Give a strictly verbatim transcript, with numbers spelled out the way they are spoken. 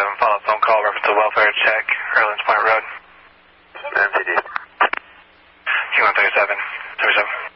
seven, follow-up phone call, reference to welfare check, Erlands Point Road. M T D. Q one thirty-seven, thirty-seven.